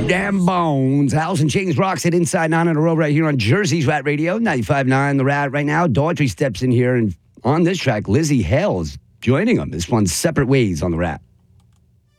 Damn bones. Alice in Chains rocks it inside 9 in a row right here on Jersey's Rat Radio, 95.9 The Rat right now. Daughtry steps in here, and on this track, Lizzie Hale is joining them. This one's Separate Ways on The Rat.